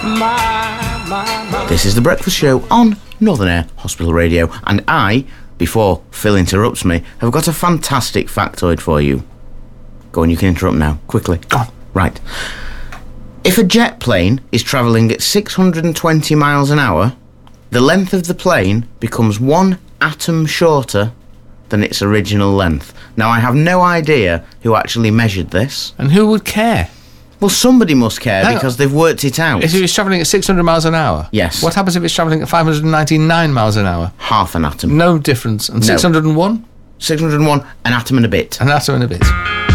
This is The Breakfast Show on Northern Air Hospital Radio, and I, before Phil interrupts me, have got a fantastic factoid for you. Go on, you can interrupt now, quickly. Go on. Right. If a jet plane is travelling at 620 miles an hour, the length of the plane becomes 1 atom shorter than its original length. Now, I have no idea who actually measured this. And who would care? Well, somebody must care because they've worked it out. If it's travelling at 600 miles an hour? Yes. What happens if it's travelling at 599 miles an hour? Half an atom. No difference. And No. 601? 601, an atom and a bit. An atom and a bit.